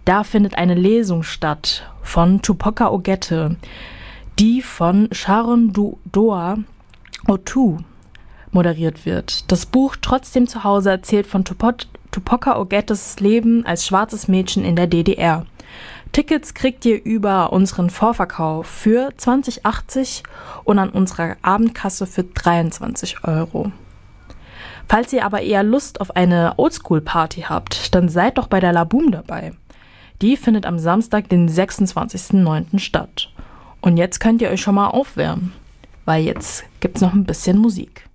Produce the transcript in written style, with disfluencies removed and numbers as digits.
Da findet eine Lesung statt von Tupoka Ogette, die von Sharon Doa Otu moderiert wird. Das Buch Trotzdem zu Hause erzählt von Tupoka Ogettes Leben als schwarzes Mädchen in der DDR. Tickets kriegt ihr über unseren Vorverkauf für 20,80 und an unserer Abendkasse für 23 €. Falls ihr aber eher Lust auf eine Oldschool-Party habt, dann seid doch bei der Laboom dabei. Die findet am Samstag, den 26.09. statt. Und jetzt könnt ihr euch schon mal aufwärmen, weil jetzt gibt's noch ein bisschen Musik.